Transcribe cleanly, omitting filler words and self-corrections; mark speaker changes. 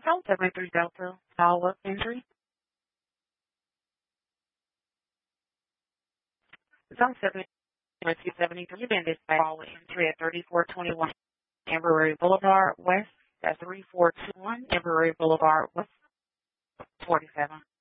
Speaker 1: South 73 Delta, follow-up entry. Zone 7273, you've been dispatched follow-up entry at 3421 Embry Boulevard West. That's 3421 Embry Boulevard West, 47.